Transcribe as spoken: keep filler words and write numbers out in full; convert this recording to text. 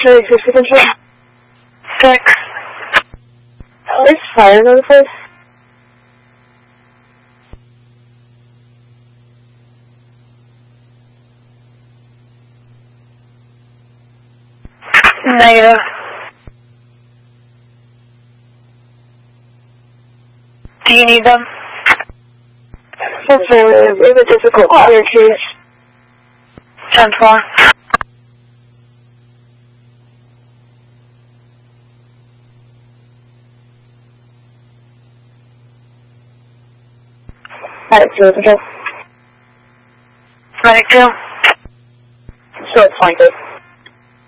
Charlie sixty control. Six. There's fire in the place. Negative. Do you need them? That's fine. We have a difficult fire case. ten four. Alright, zero control. Medic two. So it's fine, good.